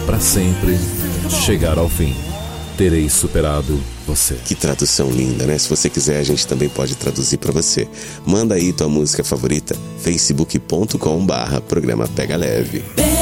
para sempre chegar ao fim. Terei superado você. Que tradução linda, né? Se você quiser, a gente também pode traduzir para você. Manda aí tua música favorita, facebook.com/programa Pega Leve.